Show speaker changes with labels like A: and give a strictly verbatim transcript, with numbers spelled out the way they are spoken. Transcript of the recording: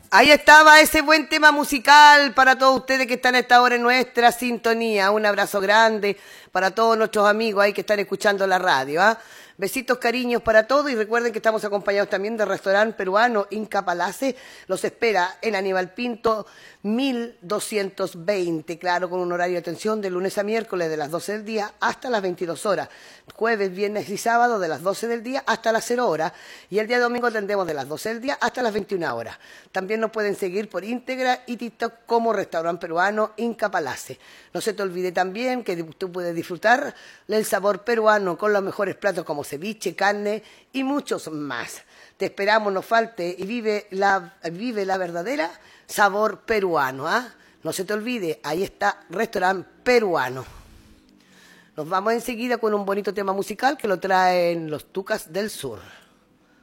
A: Ahí estaba ese buen tema musical para todos ustedes que están a esta hora en nuestra sintonía. Un abrazo grande para todos nuestros amigos ahí que están escuchando la radio. ¿eh? Besitos, cariños para todos y recuerden que estamos acompañados también del restaurante peruano Inca Palace. Los espera en Aníbal Pinto mil doscientos veinte, claro, con un horario de atención de lunes a miércoles de las doce del día hasta las veintidós horas. Jueves, viernes y sábado de las doce del día hasta las cero horas. Y el día domingo atendemos de las doce del día hasta las veintiuna horas. También nos pueden seguir por Instagram y TikTok como restaurante peruano Inca Palace. No se te olvide también que tú puedes disfrutar del sabor peruano con los mejores platos como ceviche, carne y muchos más. Te esperamos, no falte y vive la, vive la verdadera sabor peruano. ¿ah? ¿eh? No se te olvide, ahí está restaurante peruano. Nos vamos enseguida con un bonito tema musical que lo traen los Tucas del Sur.